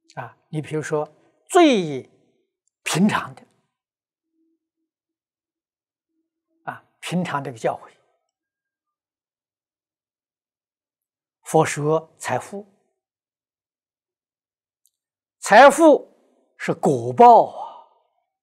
你比如说最平常的平常这个教诲，佛说财富，财富是果报